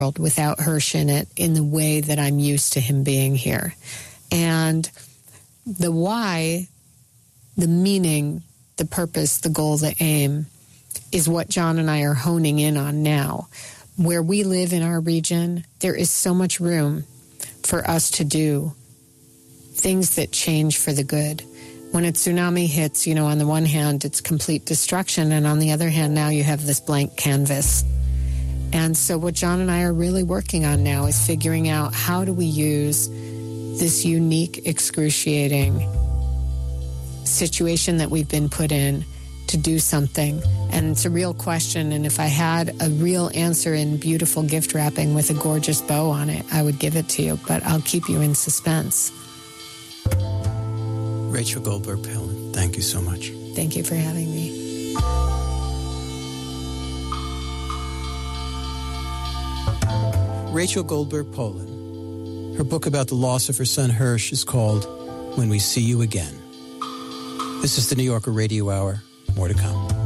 world without Hirsch in it in the way that I'm used to him being here. And the why, the meaning, the purpose, the goal, the aim is what John and I are honing in on now. Where we live in our region, there is so much room for us to do things that change for the good. When a tsunami hits, on the one hand, it's complete destruction, and on the other hand, now you have this blank canvas. And so what John and I are really working on now is figuring out how do we use this unique, excruciating situation that we've been put in to do something. And it's a real question, and if I had a real answer in beautiful gift wrapping with a gorgeous bow on it, I would give it to you, but I'll keep you in suspense. Rachel Goldberg-Polin, thank you so much. Thank you for having me. Rachel Goldberg-Polin. Her book about the loss of her son Hirsch is called When We See You Again. This is the New Yorker Radio Hour. More to come.